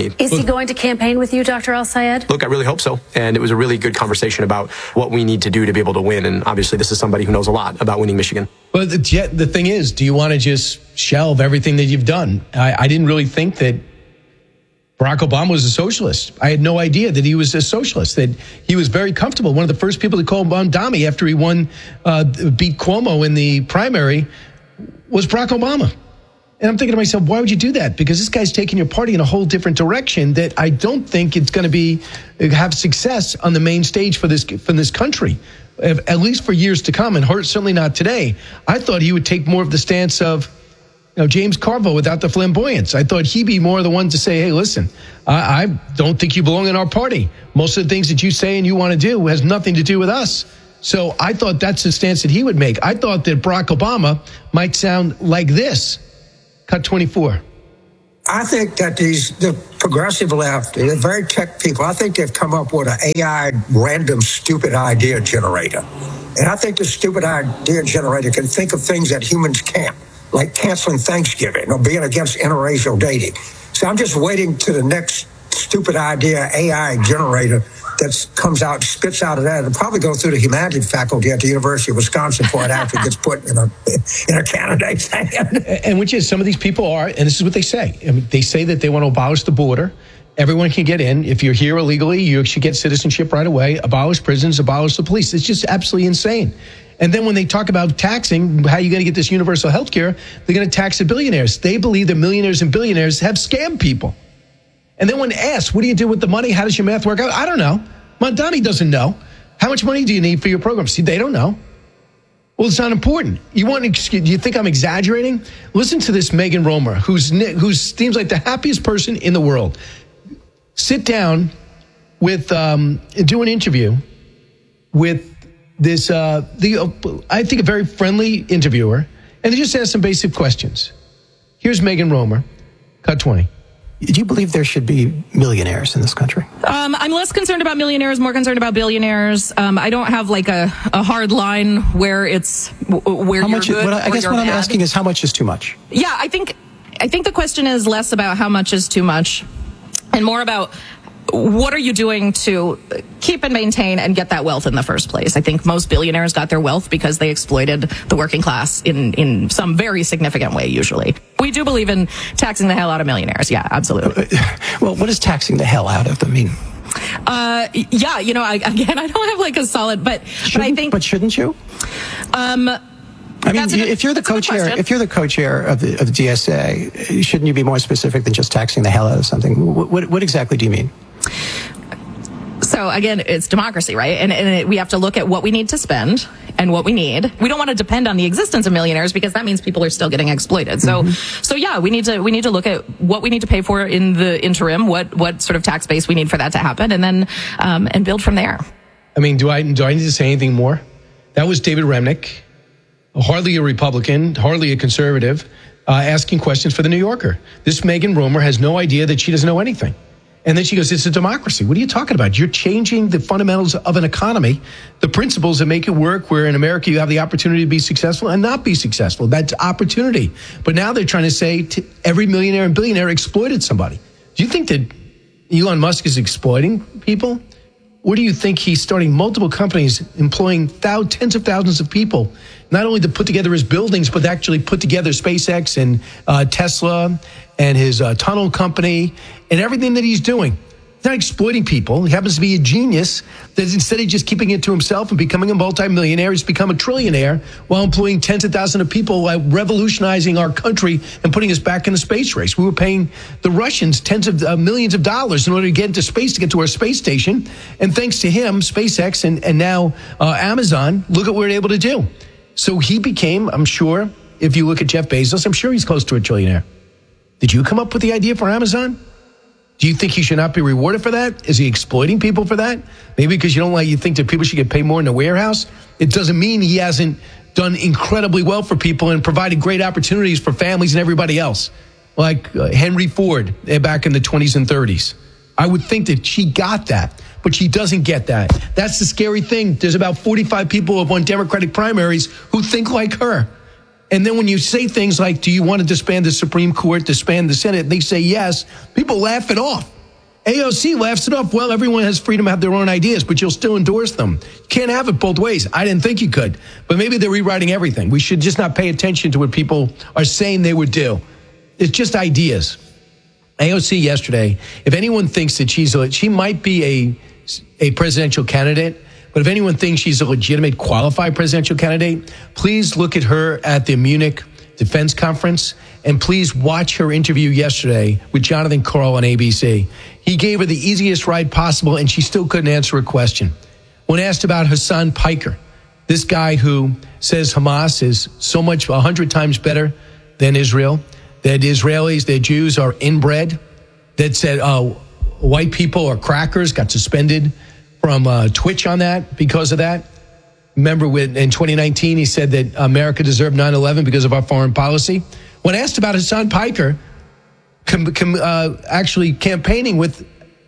need. Is he going to campaign with you, Dr. El-Sayed? Look, I really hope so. And it was a really good conversation about what we need to do to be able to win. And obviously, this is somebody who knows a lot about winning Michigan. Well, the thing is, do you want to just shelve everything that you've done? I didn't really think that Barack Obama was a socialist. I had no idea that he was a socialist, that he was very comfortable. One of the first people to call him Mondami after he beat Cuomo in the primary was Barack Obama. And I'm thinking to myself, why would you do that? Because this guy's taking your party in a whole different direction that I don't think it's going to have success on the main stage for this country, at least for years to come, and certainly not today. I thought he would take more of the stance of James Carville without the flamboyance. I thought he'd be more of the one to say, hey, listen, I don't think you belong in our party. Most of the things that you say and you want to do has nothing to do with us. So I thought that's the stance that he would make. I thought that Barack Obama might sound like this. Cut 24. I think that the progressive left, they're very tech people. I think they've come up with an AI random stupid idea generator. And I think the stupid idea generator can think of things that humans can't, like canceling Thanksgiving or being against interracial dating. So I'm just waiting to the next stupid idea AI generator that comes out, spits out of that. It'll probably go through the humanities faculty at the University of Wisconsin before it actually gets put in a candidate's hand. And which is, some of these people are, and this is what they say. I mean, they say that they want to abolish the border. Everyone can get in. If you're here illegally, you should get citizenship right away. Abolish prisons, abolish the police. It's just absolutely insane. And then when they talk about taxing, how are you going to get this universal health care? They're going to tax the billionaires. They believe that millionaires and billionaires have scammed people. And then when asked, what do you do with the money? How does your math work out? I don't know. Mondani doesn't know. How much money do you need for your program? See, they don't know. Well, it's not important. Do you think I'm exaggerating? Listen to this Megan Romer, who seems like the happiest person in the world. Sit down with, do an interview with this, I think a very friendly interviewer, and they just ask some basic questions. Here's Megan Romer, cut 20. Do you believe there should be millionaires in this country? I'm less concerned about millionaires, more concerned about billionaires. I don't have like a hard line where it's where you're good. I guess what I'm asking is, how much is too much? Yeah, I think the question is less about how much is too much and more about what are you doing to keep and maintain and get that wealth in the first place? I think most billionaires got their wealth because they exploited the working class in some very significant way, usually. We do believe in taxing the hell out of millionaires. Yeah, absolutely. Well, what does taxing the hell out of them mean? Yeah, I don't have like a solid, but I think. But shouldn't you? I mean, if you're the co-chair of the DSA, shouldn't you be more specific than just taxing the hell out of something? What exactly do you mean? So again, it's democracy, right? And we have to look at what we need to spend and what we need. We don't want to depend on the existence of millionaires because that means people are still getting exploited. So yeah, we need to look at what we need to pay for in the interim, what sort of tax base we need for that to happen, and then and build from there. I mean, do I need to say anything more? That was David Remnick, hardly a Republican, hardly a conservative, asking questions for the New Yorker. This Megan Romer has no idea that she doesn't know anything. And then she goes, it's a democracy. What are you talking about? You're changing the fundamentals of an economy, the principles that make it work, where in America you have the opportunity to be successful and not be successful. That's opportunity. But now they're trying to say to every millionaire and billionaire exploited somebody. Do you think that Elon Musk is exploiting people? Or do you think he's starting multiple companies, employing tens of thousands of people, not only to put together his buildings, but actually put together SpaceX and Tesla and his tunnel company and everything that he's doing? He's not exploiting people. He happens to be a genius that instead of just keeping it to himself and becoming a multimillionaire, he's become a trillionaire while employing tens of thousands of people, while revolutionizing our country and putting us back in the space race. We were paying the Russians tens of millions of dollars in order to get into space, to get to our space station. And thanks to him, SpaceX and now Amazon, look at what we're able to do. So he became, I'm sure, if you look at Jeff Bezos, I'm sure he's close to a trillionaire. Did you come up with the idea for Amazon? Do you think he should not be rewarded for that? Is he exploiting people for that? Maybe because you think that people should get paid more in the warehouse? It doesn't mean he hasn't done incredibly well for people and provided great opportunities for families and everybody else, like Henry Ford back in the 20s and 30s. I would think that she got that, but she doesn't get that. That's the scary thing. There's about 45 people who have won Democratic primaries who think like her. And then when you say things like, do you want to disband the Supreme Court, disband the Senate, they say yes, people laugh it off. AOC laughs it off. Well, everyone has freedom to have their own ideas, but you'll still endorse them. You can't have it both ways. I didn't think you could, but maybe they're rewriting everything. We should just not pay attention to what people are saying they would do. It's just ideas. AOC yesterday, if anyone thinks that she might be a presidential candidate, but if anyone thinks she's a legitimate, qualified presidential candidate, please look at her at the Munich Defense Conference, and please watch her interview yesterday with Jonathan Karl on ABC. He gave her the easiest ride possible, and she still couldn't answer a question. When asked about Hassan Piker, this guy who says Hamas is so much 100 times better than Israel, that Israelis, that Jews are inbred, that said white people are crackers, got suspended from Twitch on that because of that. Remember in 2019, he said that America deserved 9/11 because of our foreign policy. When asked about Hassan Piker actually campaigning with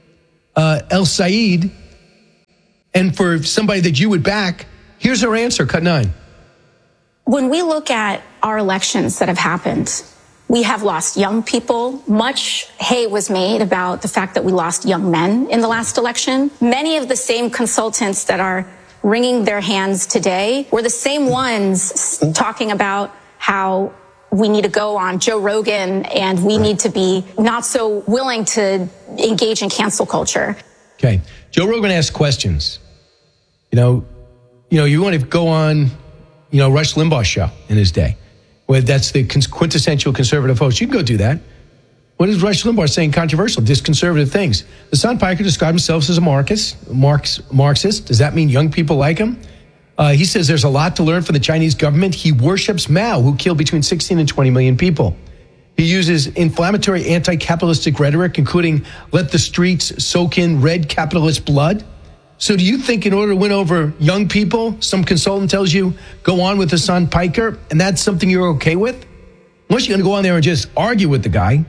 El Sayed and for somebody that you would back, here's her answer, cut 9. When we look at our elections that have happened, we have lost young people. Much hay was made about the fact that we lost young men in the last election. Many of the same consultants that are wringing their hands today were the same ones talking about how we need to go on Joe Rogan and we need to be not so willing to engage in cancel culture. Okay. Joe Rogan asks questions. You want to go on, Rush Limbaugh's show in his day, where that's the quintessential conservative host. You can go do that. What is Rush Limbaugh saying controversial, conservative things? Hassan Piker described himself as a Marxist. Does that mean young people like him? He says there's a lot to learn from the Chinese government. He worships Mao, who killed between 16 and 20 million people. He uses inflammatory anti-capitalistic rhetoric, including let the streets soak in red capitalist blood. So do you think in order to win over young people, some consultant tells you, go on with Hassan Piker, and that's something you're okay with? Unless you're going to go on there and just argue with the guy.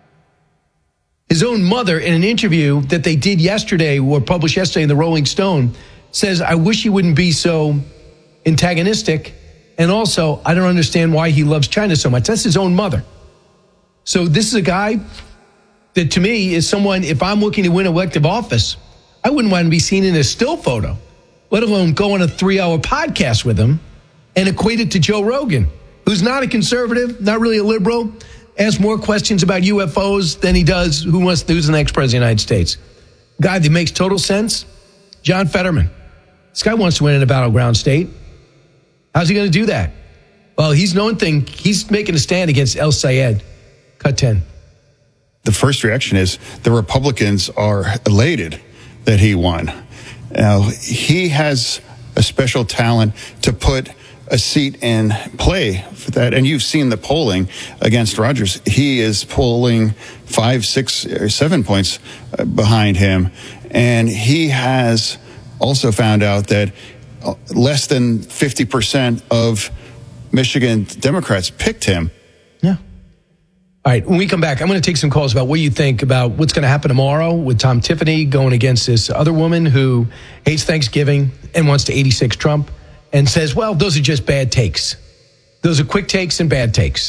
His own mother, in an interview that they did yesterday, or published yesterday in the Rolling Stone, says, I wish he wouldn't be so antagonistic. And also, I don't understand why he loves China so much. That's his own mother. So this is a guy that to me is someone, if I'm looking to win elective office, I wouldn't want to be seen in a still photo, let alone go on a 3-hour podcast with him and equate it to Joe Rogan, who's not a conservative, not really a liberal, asks more questions about UFOs than he does who's the next president of the United States. Guy that makes total sense, John Fetterman. This guy wants to win in a battleground state. How's he going to do that? Well, he's making a stand against El Sayed. Cut 10. The first reaction is the Republicans are elated that he won. Now, he has a special talent to put a seat in play for that. And you've seen the polling against Rogers. He is polling 5, 6, or 7 points behind him. And he has also found out that less than 50% of Michigan Democrats picked him. Yeah. All right, when we come back, I'm going to take some calls about what you think about what's going to happen tomorrow with Tom Tiffany going against this other woman who hates Thanksgiving and wants to 86 Trump. And says, well, those are just bad takes. Those are quick takes and bad takes.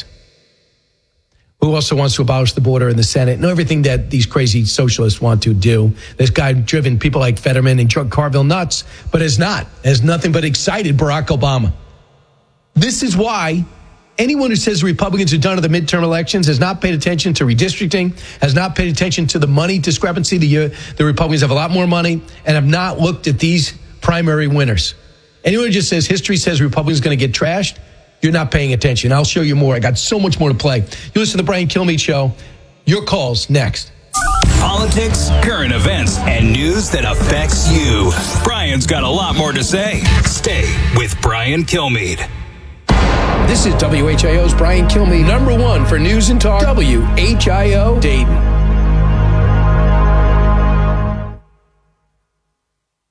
Who also wants to abolish the border in the Senate and everything that these crazy socialists want to do. This guy driven people like Fetterman and Chuck Carville nuts, but has nothing but excited Barack Obama. This is why anyone who says the Republicans are done at the midterm elections has not paid attention to redistricting, has not paid attention to the money discrepancy. The Republicans have a lot more money and have not looked at these primary winners. Anyone who just says history says Republicans going to get trashed, you're not paying attention. I'll show you more. I got so much more to play. You listen to the Brian Kilmeade Show. Your calls next. Politics, current events, and news that affects you. Brian's got a lot more to say. Stay with Brian Kilmeade. This is WHIO's Brian Kilmeade, number 1 for news and talk, WHIO Dayton.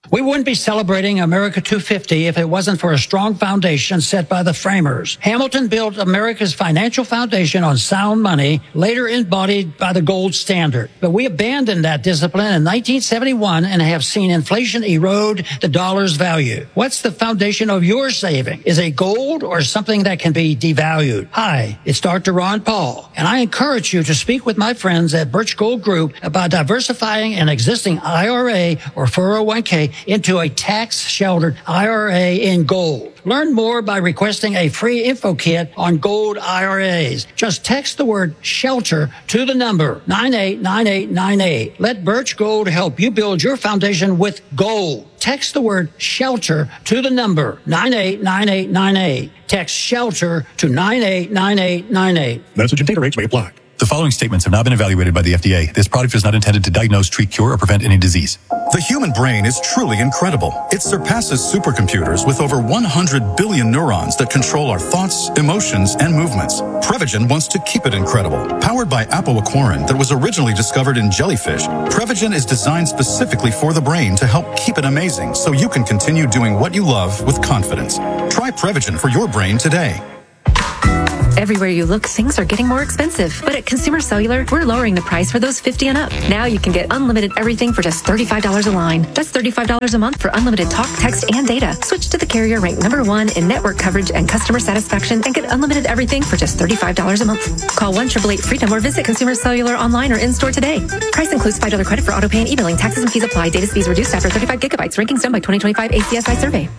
We wouldn't be celebrating America 250 if it wasn't for a strong foundation set by the framers. Hamilton built America's financial foundation on sound money, later embodied by the gold standard. But we abandoned that discipline in 1971 and have seen inflation erode the dollar's value. What's the foundation of your saving? Is it gold or something that can be devalued? Hi, it's Dr. Ron Paul, and I encourage you to speak with my friends at Birch Gold Group about diversifying an existing IRA or 401k into a tax-sheltered IRA in gold. Learn more by requesting a free info kit on gold IRAs. Just text the word shelter to the number 989898. Let Birch Gold help you build your foundation with gold. Text the word shelter to the number 989898. Text shelter to 989898. Message and data rates may apply. The following statements have not been evaluated by the FDA. This product is not intended to diagnose, treat, cure, or prevent any disease. The human brain is truly incredible. It surpasses supercomputers with over 100 billion neurons that control our thoughts, emotions, and movements. Prevagen wants to keep it incredible. Powered by apoaquarin that was originally discovered in jellyfish, Prevagen is designed specifically for the brain to help keep it amazing so you can continue doing what you love with confidence. Try Prevagen for your brain today. Everywhere you look, things are getting more expensive. But at Consumer Cellular, we're lowering the price for those 50 and up. Now you can get unlimited everything for just $35 a line. That's $35 a month for unlimited talk, text, and data. Switch to the carrier ranked #1 in network coverage and customer satisfaction and get unlimited everything for just $35 a month. Call 1-888-FREEDOM or visit Consumer Cellular online or in-store today. Price includes $5 credit for auto pay and e-billing. Taxes and fees apply. Data speeds reduced after 35 gigabytes. Rankings done by 2025 ACSI survey.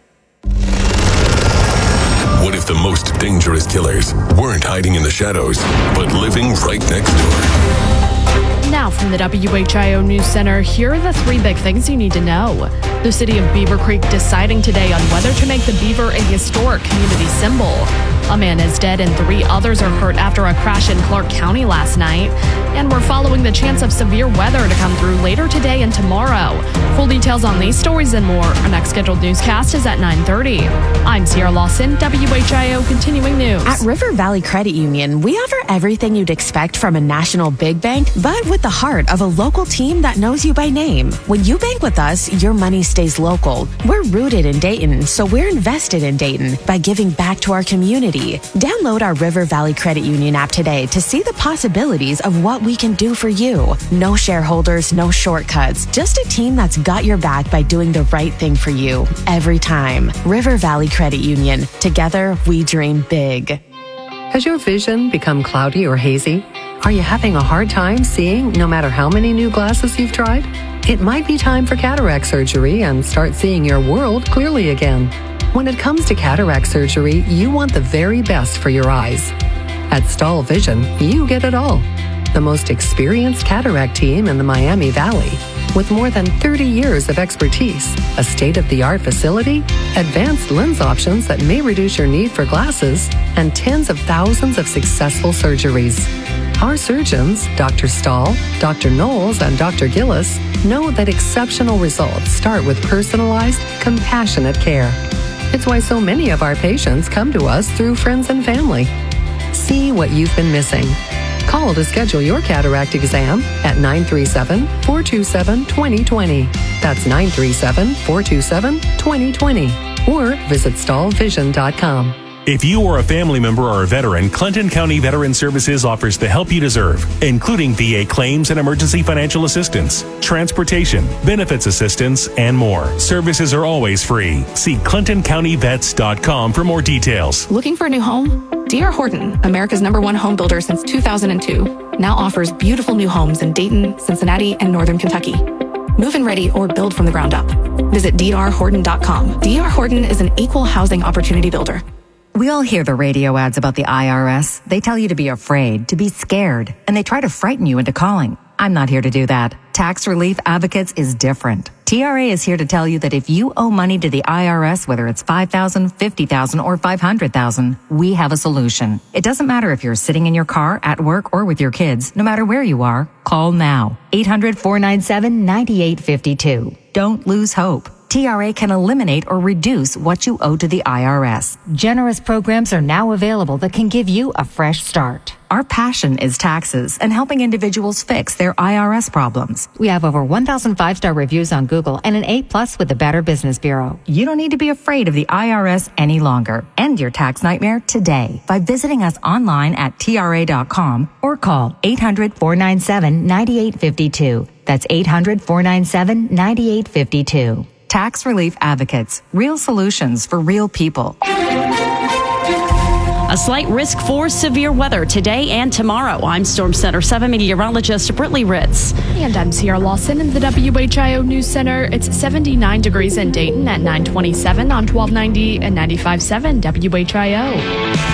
What if the most dangerous killers weren't hiding in the shadows, but living right next door? Now from the WHIO News Center, here are the 3 big things you need to know. The city of Beaver Creek deciding today on whether to make the beaver a historic community symbol. A man is dead and 3 others are hurt after a crash in Clark County last night. And we're following the chance of severe weather to come through later today and tomorrow. Full details on these stories and more. Our next scheduled newscast is at 9:30. I'm Sierra Lawson, WHIO Continuing News. At River Valley Credit Union, we offer everything you'd expect from a national big bank, but with the heart of a local team that knows you by name. When you bank with us, your money stays local. We're rooted in Dayton, so we're invested in Dayton by giving back to our community. Download our River Valley Credit Union app today to see the possibilities of what we can do for you. No shareholders, no shortcuts, just a team that's got your back by doing the right thing for you every time. River Valley Credit Union. Together, we dream big. Has your vision become cloudy or hazy? Are you having a hard time seeing no matter how many new glasses you've tried? It might be time for cataract surgery and start seeing your world clearly again. When it comes to cataract surgery, you want the very best for your eyes. At Stahl Vision, you get it all. The most experienced cataract team in the Miami Valley, with more than 30 years of expertise, a state-of-the-art facility, advanced lens options that may reduce your need for glasses, and tens of thousands of successful surgeries. Our surgeons, Dr. Stahl, Dr. Knowles, and Dr. Gillis, know that exceptional results start with personalized, compassionate care. It's why so many of our patients come to us through friends and family. See what you've been missing. Call to schedule your cataract exam at 937-427-2020. That's 937-427-2020. Or visit stahlvision.com. If you or a family member are a veteran, Clinton County Veteran Services offers the help you deserve, including VA claims and emergency financial assistance, transportation, benefits assistance, and more. Services are always free. See ClintonCountyVets.com for more details. Looking for a new home? D.R. Horton, America's #1 home builder since 2002, now offers beautiful new homes in Dayton, Cincinnati, and Northern Kentucky. Move-in ready or build from the ground up. Visit drhorton.com. D.R. Horton is an equal housing opportunity builder. We all hear the radio ads about the IRS. They tell you to be afraid, to be scared, and they try to frighten you into calling. I'm not here to do that. Tax Relief Advocates is different. TRA is here to tell you that if you owe money to the IRS, whether it's $5,000, $50,000, or $500,000, we have a solution. It doesn't matter if you're sitting in your car, at work, or with your kids. No matter where you are, call now. 800-497-9852. Don't lose hope. TRA can eliminate or reduce what you owe to the IRS. Generous programs are now available that can give you a fresh start. Our passion is taxes and helping individuals fix their IRS problems. We have over 1,000 5-star reviews on Google and an A+ with the Better Business Bureau. You don't need to be afraid of the IRS any longer. End your tax nightmare today by visiting us online at TRA.com or call 800-497-9852. That's 800-497-9852. Tax Relief Advocates. Real solutions for real people. A slight risk for severe weather today and tomorrow. I'm Storm Center 7 meteorologist Brittany Ritz. And I'm Sierra Lawson in the WHIO News Center. It's 79 degrees in Dayton at 927 on 1290 and 95.7 WHIO.